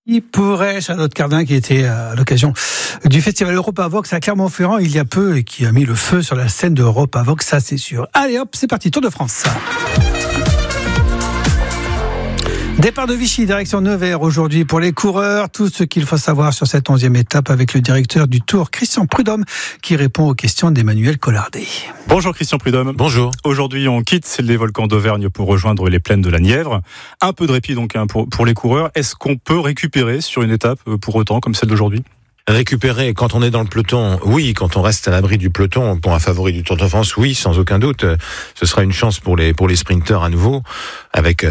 Pour Charlotte Cardin, qui était à l'occasion du festival Europavox à Clermont-Ferrand il y a peu et qui a mis le feu sur la scène de Europavox, ça c'est sûr. Allez hop, c'est parti, Tour de France. Départ de Vichy, direction Nevers aujourd'hui pour les coureurs. Tout ce qu'il faut savoir sur cette 11e étape avec le directeur du Tour, Christian Prudhomme, qui répond aux questions d'Emmanuel Collardet. Bonjour Christian Prudhomme. Bonjour. Aujourd'hui, on quitte les volcans d'Auvergne pour rejoindre les plaines de la Nièvre. Un peu de répit donc pour les coureurs. Est-ce qu'on peut récupérer sur une étape pour autant comme celle d'aujourd'hui ? Récupérer quand on est dans le peloton, oui. Quand on reste à l'abri du peloton, pour un favori du Tour de France, oui, sans aucun doute. Ce sera une chance pour les sprinteurs à nouveau, avec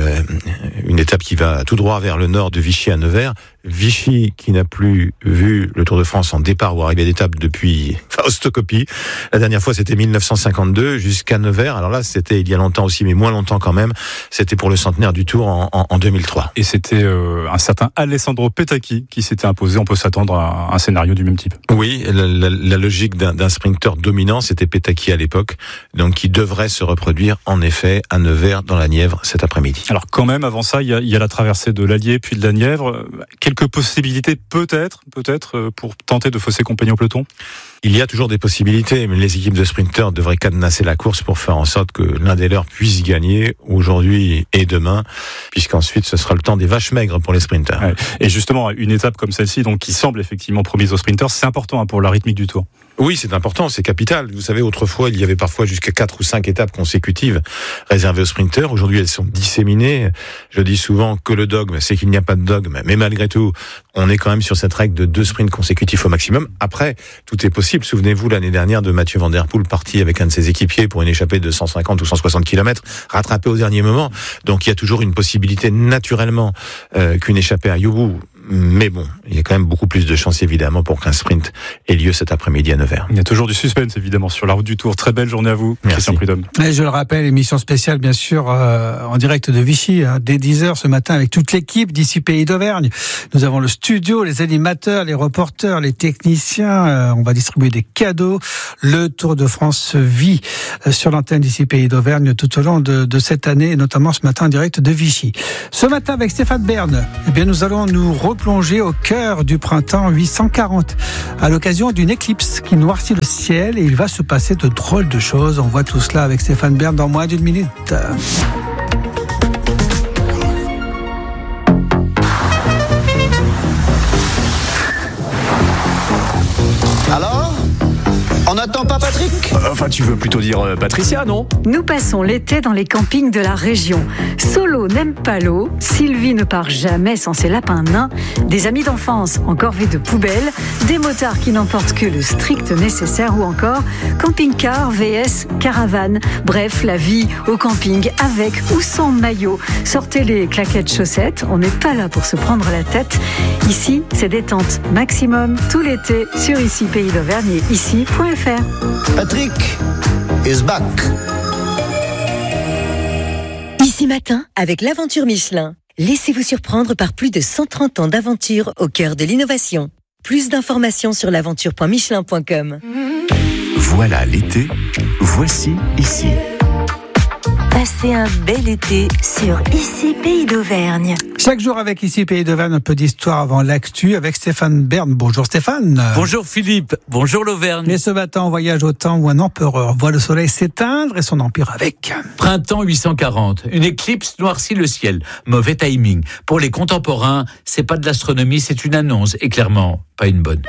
une étape qui va tout droit vers le nord de Vichy à Nevers. Vichy qui n'a plus vu le Tour de France en départ ou arrivée d'étape depuis Faustocopie. La dernière fois c'était 1952 jusqu'à Nevers. Alors là c'était il y a longtemps aussi, mais moins longtemps quand même. C'était pour le centenaire du Tour en 2003. Et c'était un certain Alessandro Petacchi qui s'était imposé. On peut s'attendre à un scénario du même type. Oui, la logique d'un sprinter dominant, c'était Petacchi à l'époque, donc qui devrait se reproduire en effet à Nevers dans la Nièvre cet après-midi. Alors quand même avant ça, il y a la traversée de l'Allier puis de la Nièvre. Quelques possibilités peut-être pour tenter de fausser compagnie au peloton. Il y a toujours des possibilités, mais les équipes de sprinteurs devraient cadenasser la course pour faire en sorte que l'un des leurs puisse gagner aujourd'hui et demain, puisqu'ensuite ce sera le temps des vaches maigres pour les sprinteurs. Ouais. Et justement, une étape comme celle-ci, donc qui semble effectivement promise aux sprinteurs, c'est important pour la rythmique du Tour. Oui, c'est important, c'est capital. Vous savez, autrefois, il y avait parfois jusqu'à 4 ou 5 étapes consécutives réservées aux sprinteurs. Aujourd'hui, elles sont disséminées. Je dis souvent que le dogme, c'est qu'il n'y a pas de dogme. Mais malgré tout, on est quand même sur cette règle de 2 sprints consécutifs au maximum. Après, tout est possible. Souvenez-vous l'année dernière de Mathieu Van Der Poel, parti avec un de ses équipiers pour une échappée de 150 ou 160 km, rattrapé au dernier moment. Donc il y a toujours une possibilité naturellement qu'une échappée aille au bout. Mais bon, il y a quand même beaucoup plus de chances évidemment pour qu'un sprint ait lieu cet après-midi à Nevers. Il y a toujours du suspense évidemment sur la route du Tour. Très belle journée à vous, Christian Prudhomme. Et je le rappelle, émission spéciale bien sûr en direct de Vichy, dès 10h ce matin avec toute l'équipe d'ici Pays d'Auvergne. Nous avons le studio, les animateurs, les reporters, les techniciens. On va distribuer des cadeaux. Le Tour de France vit sur l'antenne d'ici Pays d'Auvergne tout au long de cette année, et notamment ce matin en direct de Vichy. Ce matin avec Stéphane Bern, eh bien nous allons nous replonger au cœur du printemps 840 à l'occasion d'une éclipse qui noircit le ciel, et il va se passer de drôles de choses. On voit tout cela avec Stéphane Bern dans moins d'une minute. Alors ? On n'attend pas Patrick ? Enfin, tu veux plutôt dire Patricia, non ? Nous passons l'été dans les campings de la région. Solo n'aime pas l'eau, Sylvie ne part jamais sans ses lapins nains, des amis d'enfance en corvée de poubelle, des motards qui n'emportent que le strict nécessaire, ou encore camping-car vs caravane. Bref, la vie au camping avec ou sans maillot. Sortez les claquettes chaussettes, on n'est pas là pour se prendre la tête. Ici, c'est détente maximum tout l'été sur Ici Pays d'Auvergne et ici.fr. Patrick is back. Ici Matin, avec l'aventure Michelin. Laissez-vous surprendre par plus de 130 ans d'aventure au cœur de l'innovation. Plus d'informations sur l'aventure.michelin.com. Voilà l'été, voici Ici. Passez un bel été sur Ici Pays d'Auvergne. Chaque jour avec Ici Pays d'Auvergne, un peu d'histoire avant l'actu avec Stéphane Bern. Bonjour Stéphane. Bonjour Philippe, bonjour l'Auvergne. Et ce matin, on voyage au temps où un empereur voit le soleil s'éteindre et son empire avec. Printemps 840, une éclipse noircit le ciel. Mauvais timing. Pour les contemporains, c'est pas de l'astronomie, c'est une annonce, et clairement, pas une bonne.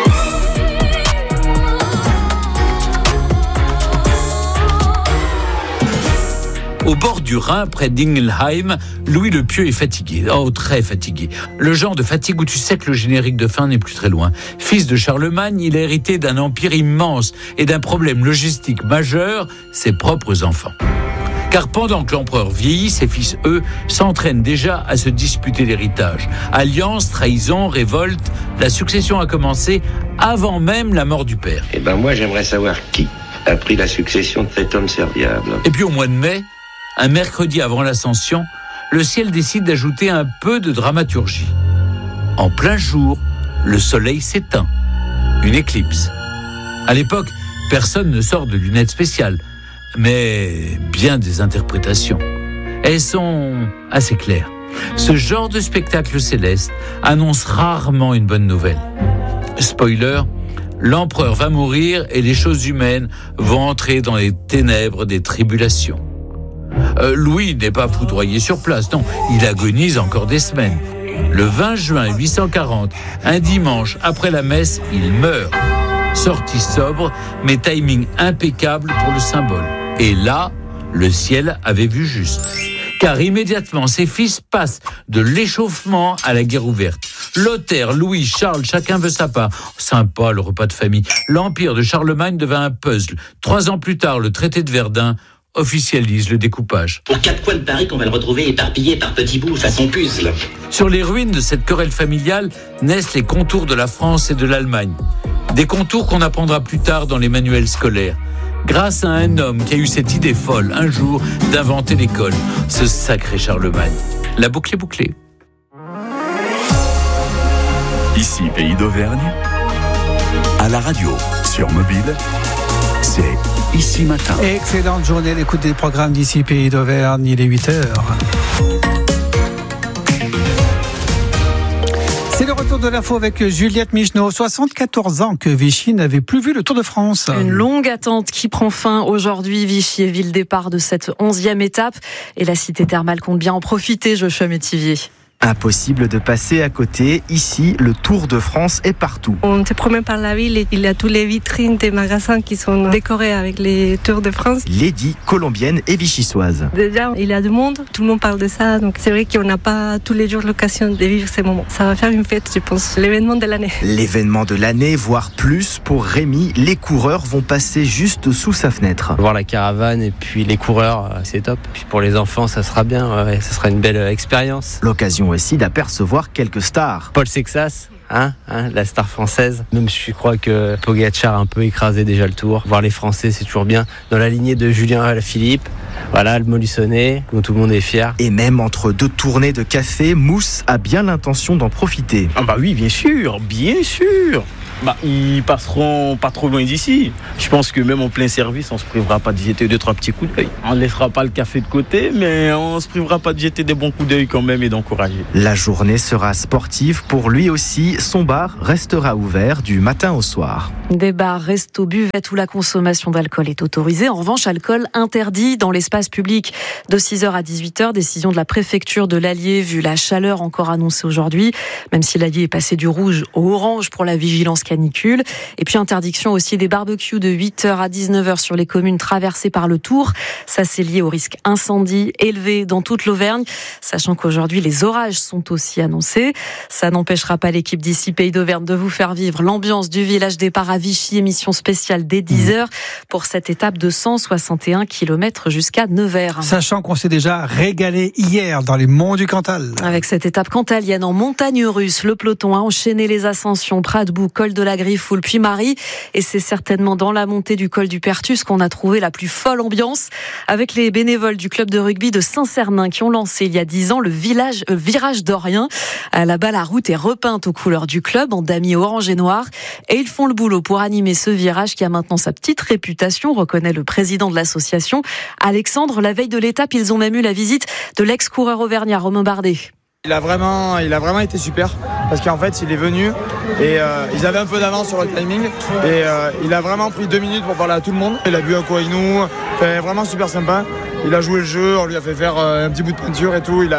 Au bord du Rhin, près d'Ingelheim, Louis le Pieux est fatigué. Oh, très fatigué. Le genre de fatigue où tu sais que le générique de fin n'est plus très loin. Fils de Charlemagne, il a hérité d'un empire immense et d'un problème logistique majeur, ses propres enfants. Car pendant que l'empereur vieillit, ses fils, eux, s'entraînent déjà à se disputer l'héritage. Alliance, trahison, révolte, la succession a commencé avant même la mort du père. Eh ben moi, j'aimerais savoir qui a pris la succession de cet homme serviable. Et puis au mois de mai, un mercredi avant l'Ascension, le ciel décide d'ajouter un peu de dramaturgie. En plein jour, le soleil s'éteint. Une éclipse. À l'époque, personne ne sort de lunettes spéciales, mais bien des interprétations. Elles sont assez claires. Ce genre de spectacle céleste annonce rarement une bonne nouvelle. Spoiler, l'empereur va mourir et les choses humaines vont entrer dans les ténèbres des tribulations. Louis n'est pas foudroyé sur place, non, il agonise encore des semaines. Le 20 juin 840, un dimanche après la messe, il meurt. Sortie sobre, mais timing impeccable pour le symbole. Et là, le ciel avait vu juste. Car immédiatement, ses fils passent de l'échauffement à la guerre ouverte. Lothaire, Louis, Charles, chacun veut sa part. Sympa, le repas de famille. L'empire de Charlemagne devint un puzzle. 3 ans plus tard, le traité de Verdun officialise le découpage. Aux 4 coins de Paris qu'on va le retrouver éparpillé par petits bouts façon puzzle. Sur les ruines de cette querelle familiale naissent les contours de la France et de l'Allemagne. Des contours qu'on apprendra plus tard dans les manuels scolaires. Grâce à un homme qui a eu cette idée folle, un jour, d'inventer l'école. Ce sacré Charlemagne. La boucle est bouclée. Ici, Pays d'Auvergne, à la radio, sur mobile, c'est Ici Matin. Excellente journée à l'écoute des programmes d'ici Pays d'Auvergne, il est 8h. C'est le retour de l'info avec Juliette Micheneau. 74 ans que Vichy n'avait plus vu le Tour de France. Une longue attente qui prend fin aujourd'hui. Vichy est ville départ de cette 11e étape. Et la cité thermale compte bien en profiter, Joshua Métivier. Impossible de passer à côté. Ici, le Tour de France est partout. On se promène par la ville et il y a toutes les vitrines des magasins qui sont décorés avec les Tours de France. Lady, colombienne et vichysoise. Déjà, il y a du monde, tout le monde parle de ça. Donc c'est vrai qu'on n'a pas tous les jours l'occasion de vivre ces moments. Ça va faire une fête, je pense, l'événement de l'année. L'événement de l'année, voire plus. Pour Rémi, les coureurs vont passer juste sous sa fenêtre. Voir la caravane et puis les coureurs, c'est top. Puis pour les enfants, ça sera bien. Ouais, ça sera une belle expérience. L'occasion aussi d'apercevoir quelques stars. Paul Sexas, la star française. Même si je crois que Pogacar a un peu écrasé déjà le Tour. Voir les Français, c'est toujours bien. Dans la lignée de Julien Alaphilippe, voilà, le Molusonnet, dont tout le monde est fier. Et même entre 2 tournées de café, Mousse a bien l'intention d'en profiter. Ah bah oui, bien sûr. Ils passeront pas trop loin d'ici. Je pense que même en plein service, on se privera pas de jeter 2-3 petits coups d'œil. On ne laissera pas le café de côté, mais on se privera pas de jeter des bons coups d'œil quand même et d'encourager. La journée sera sportive pour lui aussi. Son bar restera ouvert du matin au soir. Des bars, restos, buvettes où la consommation d'alcool est autorisée. En revanche, alcool interdit dans l'espace public de 6h à 18h. Décision de la préfecture de l'Allier, vu la chaleur encore annoncée aujourd'hui. Même si l'Allier est passé du rouge au orange pour la vigilance canicule. Et puis interdiction aussi des barbecues de 8h à 19h sur les communes traversées par le Tour. Ça, c'est lié au risque incendie élevé dans toute l'Auvergne, sachant qu'aujourd'hui les orages sont aussi annoncés. Ça n'empêchera pas l'équipe d'ici Pays d'Auvergne de vous faire vivre l'ambiance du village départ à Vichy, émission spéciale dès 10h pour cette étape de 161 km jusqu'à Nevers. Sachant qu'on s'est déjà régalé hier dans les monts du Cantal. Avec cette étape cantalienne en montagne russe, le peloton a enchaîné les ascensions Pradebout, col de la Griffoul, puis Marie. Et c'est certainement dans la montée du col du Pertus qu'on a trouvé la plus folle ambiance avec les bénévoles du club de rugby de Saint-Cernin qui ont lancé il y a 10 ans le virage dorien. Là-bas, la route est repeinte aux couleurs du club en damier orange et noir. Et ils font le boulot pour animer ce virage qui a maintenant sa petite réputation, reconnaît le président de l'association. Alexandre, la veille de l'étape, ils ont même eu la visite de l'ex-coureur auvergnat Romain Bardet. Il a vraiment été super parce qu'en fait il est venu et ils avaient un peu d'avance sur le timing et il a vraiment pris 2 minutes pour parler à tout le monde. Il a bu un coup avec nous, vraiment super sympa. Il a joué le jeu, on lui a fait faire un petit bout de peinture et tout.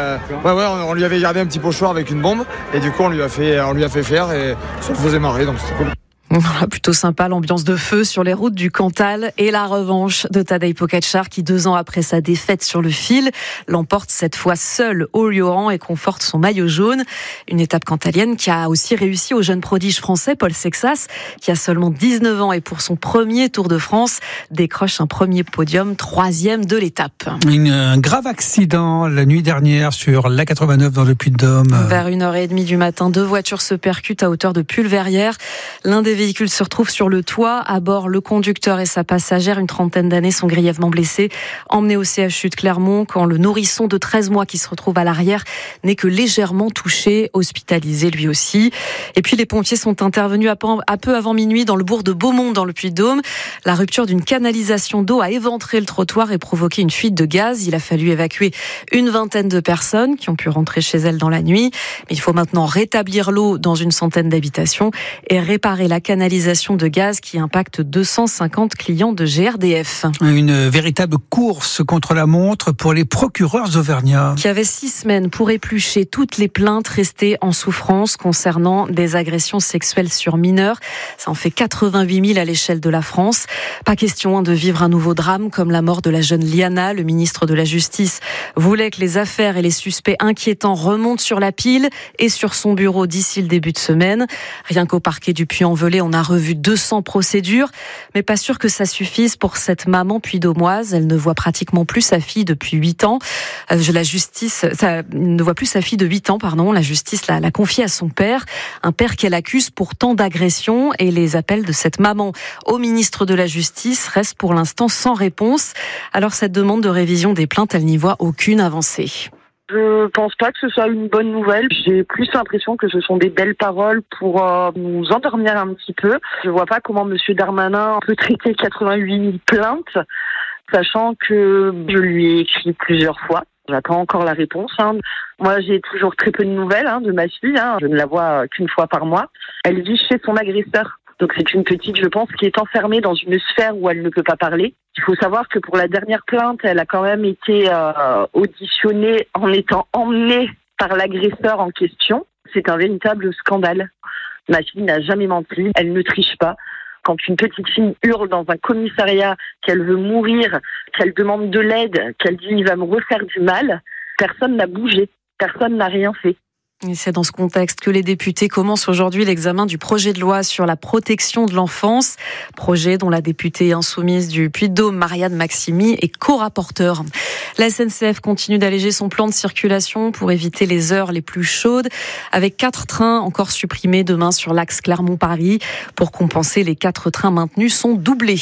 On lui avait gardé un petit pochoir avec une bombe et du coup on lui a fait faire et ça le faisait marrer, donc c'était cool. Voilà, plutôt sympa, l'ambiance de feu sur les routes du Cantal et la revanche de Tadej Pogacar qui 2 ans après sa défaite sur le fil l'emporte cette fois seul au Lioran et conforte son maillot jaune. Une étape cantalienne qui a aussi réussi au jeune prodige français Paul Sexas qui a seulement 19 ans et pour son premier Tour de France décroche un premier podium, 3e de l'étape. Un grave accident la nuit dernière sur l'A89 dans le Puy-de-Dôme. Vers 1h30 du matin, 2 voitures se percutent à hauteur de Pulverrières. L'un des véhicule se retrouve sur le toit. À bord, le conducteur et sa passagère, une trentaine d'années, sont grièvement blessés. Emmenés au CHU de Clermont, quand le nourrisson de 13 mois qui se retrouve à l'arrière n'est que légèrement touché, hospitalisé lui aussi. Et puis les pompiers sont intervenus à peu avant minuit dans le bourg de Beaumont, dans le Puy-de-Dôme. La rupture d'une canalisation d'eau a éventré le trottoir et provoqué une fuite de gaz. Il a fallu évacuer une vingtaine de personnes qui ont pu rentrer chez elles dans la nuit. Mais il faut maintenant rétablir l'eau dans une centaine d'habitations et réparer la canalisation de gaz qui impacte 250 clients de GRDF. Une véritable course contre la montre pour les procureurs auvergnats. Qui avaient 6 semaines pour éplucher toutes les plaintes restées en souffrance concernant des agressions sexuelles sur mineurs. Ça en fait 88 000 à l'échelle de la France. Pas question de vivre un nouveau drame comme la mort de la jeune Liana. Le ministre de la Justice voulait que les affaires et les suspects inquiétants remontent sur la pile et sur son bureau d'ici le début de semaine. Rien qu'au parquet du Puy-en-Velay, on a revu 200 procédures, mais pas sûr que ça suffise pour cette maman puy-daumoise. Elle ne voit pratiquement plus sa fille depuis 8 ans. La justice l'a confiée à son père, un père qu'elle accuse pourtant d'agression, et les appels de cette maman au ministre de la Justice restent pour l'instant sans réponse. Alors cette demande de révision des plaintes, elle n'y voit aucune avancée. Je pense pas que ce soit une bonne nouvelle. J'ai plus l'impression que ce sont des belles paroles pour nous endormir un petit peu. Je vois pas comment Monsieur Darmanin peut traiter 88 000 plaintes, sachant que je lui ai écrit plusieurs fois. J'attends encore la réponse. Moi, j'ai toujours très peu de nouvelles de ma fille. Je ne la vois qu'une fois par mois. Elle vit chez son agresseur. Donc c'est une petite, je pense, qui est enfermée dans une sphère où elle ne peut pas parler. Il faut savoir que pour la dernière plainte, elle a quand même été auditionnée en étant emmenée par l'agresseur en question. C'est un véritable scandale. Ma fille n'a jamais menti, elle ne triche pas. Quand une petite fille hurle dans un commissariat qu'elle veut mourir, qu'elle demande de l'aide, qu'elle dit « il va me refaire du mal », personne n'a bougé, personne n'a rien fait. Et c'est dans ce contexte que les députés commencent aujourd'hui l'examen du projet de loi sur la protection de l'enfance, projet dont la députée insoumise du Puy-de-Dôme, Marianne Maximi, est co-rapporteure. La SNCF continue d'alléger son plan de circulation pour éviter les heures les plus chaudes, avec 4 trains encore supprimés demain sur l'axe Clermont-Paris. Pour compenser, les 4 trains maintenus sont doublés.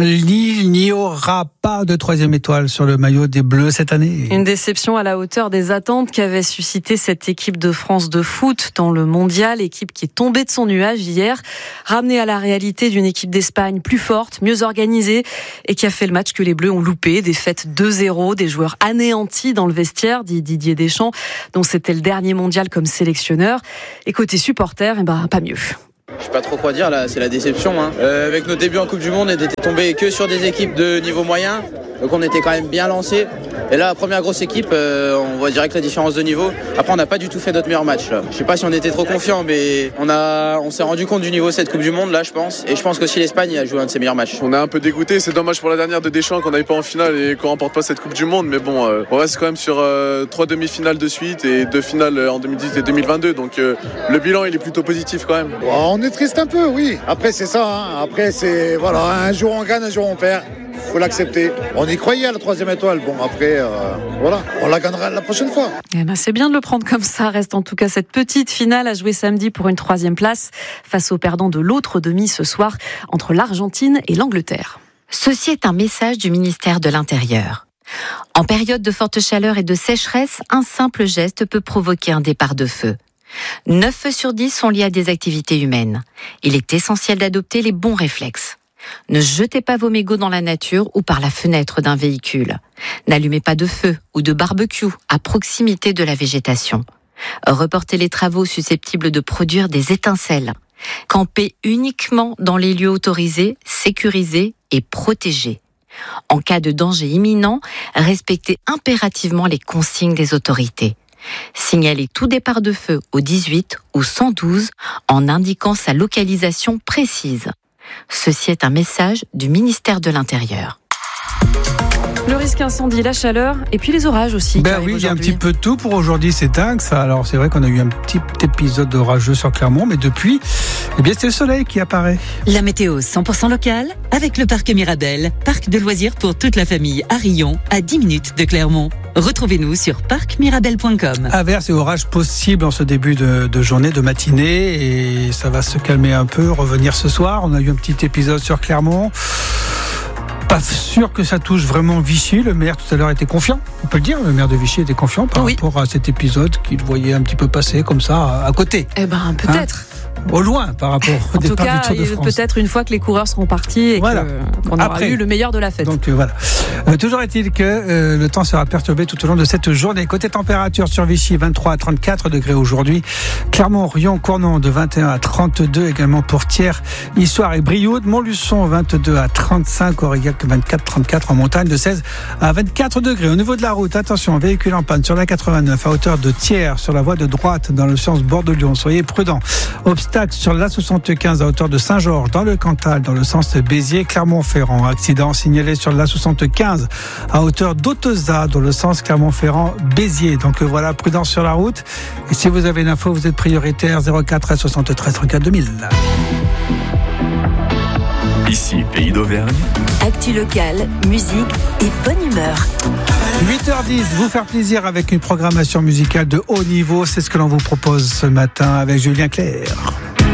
Il n'y aura pas de 3e étoile sur le maillot des Bleus cette année. Une déception à la hauteur des attentes qu'avait suscité cette équipe de France de foot dans le mondial, équipe qui est tombée de son nuage hier, ramenée à la réalité d'une équipe d'Espagne plus forte, mieux organisée et qui a fait le match que les Bleus ont loupé. Défaite 2-0, des joueurs anéantis dans le vestiaire, dit Didier Deschamps, dont c'était le dernier mondial comme sélectionneur. Et côté supporters, pas mieux. Je sais pas trop quoi dire là, c'est la déception. Avec nos débuts en Coupe du Monde, on était tombé que sur des équipes de niveau moyen, donc on était quand même bien lancés. Et là, la première grosse équipe, on voit direct la différence de niveau. Après, on n'a pas du tout fait notre meilleur match là. Je sais pas si on était trop confiants, mais on s'est rendu compte du niveau de cette Coupe du Monde là, je pense. Et je pense qu'aussi l'Espagne a joué un de ses meilleurs matchs. On est un peu dégoûté, c'est dommage pour la dernière de Deschamps qu'on n'aille pas en finale et qu'on remporte pas cette Coupe du Monde. Mais bon, on reste quand même sur 3 demi-finales de suite et 2 finales en 2018 et 2022. Donc le bilan il est plutôt positif quand même. On est triste un peu, oui. Après c'est ça. Après c'est voilà, un jour on gagne, un jour on perd. Faut l'accepter. On y croyait à la 3e étoile. Bon, après, voilà, on la gagnera la prochaine fois. C'est bien de le prendre comme ça. Reste en tout cas cette petite finale à jouer samedi pour une 3e place face aux perdants de l'autre demi ce soir entre l'Argentine et l'Angleterre. Ceci est un message du ministère de l'Intérieur. En période de forte chaleur et de sécheresse, un simple geste peut provoquer un départ de feu. 9 feux sur 10 sont liés à des activités humaines. Il est essentiel d'adopter les bons réflexes. Ne jetez pas vos mégots dans la nature ou par la fenêtre d'un véhicule. N'allumez pas de feu ou de barbecue à proximité de la végétation. Reportez les travaux susceptibles de produire des étincelles. Campez uniquement dans les lieux autorisés, sécurisés et protégés. En cas de danger imminent, respectez impérativement les consignes des autorités. Signalez tout départ de feu au 18 ou 112 en indiquant sa localisation précise. Ceci est un message du ministère de l'Intérieur. Le risque incendie, la chaleur et puis les orages aussi. Oui, il y a un petit peu de tout pour aujourd'hui, c'est dingue ça. Alors c'est vrai qu'on a eu un petit épisode orageux sur Clermont, mais depuis, c'est le soleil qui apparaît. La météo 100% locale avec le parc Mirabel, parc de loisirs pour toute la famille à Rion, à 10 minutes de Clermont. Retrouvez-nous sur parcmirabel.com. Averses et orages possibles en ce début de journée, de matinée, et ça va se calmer un peu, revenir ce soir. On a eu un petit épisode sur Clermont. Pas sûr que ça touche vraiment Vichy. Le maire tout à l'heure était confiant, on peut le dire. Le maire de Vichy était confiant par rapport à cet épisode qu'il voyait un petit peu passer comme ça à côté. Eh ben peut-être. Au loin par rapport au départ du Tour de France. Peut-être une fois que les coureurs seront partis et qu'on aura eu le meilleur de la fête. Donc voilà. Toujours est-il que le temps sera perturbé tout au long de cette journée. Côté température sur Vichy, 23 à 34 degrés aujourd'hui. Clermont, Rion, Cournon de 21 à 32 également pour Thiers, Issoire et Brioude. Montluçon 22 à 35, Aurillac 24-34 en montagne, de 16 à 24 degrés. Au niveau de la route, attention, véhicule en panne sur la 89 à hauteur de Thiers sur la voie de droite dans le sens Bordeaux-Lyon. Soyez prudents. Obstacle sur la 75 à hauteur de Saint-Georges dans le Cantal dans le sens Béziers Clermont-Ferrand. Accident signalé sur la 75 à hauteur d'Auteza dans le sens Clermont-Ferrand Béziers. Donc voilà, prudence sur la route. Et si vous avez une info, vous êtes prioritaire 04 73 34 2000. Ici, Pays d'Auvergne. Actu locale, musique et bonne humeur. 8h10, vous faire plaisir avec une programmation musicale de haut niveau. C'est ce que l'on vous propose ce matin avec Julien Clerc.